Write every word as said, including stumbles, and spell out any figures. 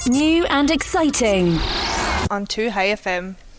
New and exciting. On two High F M.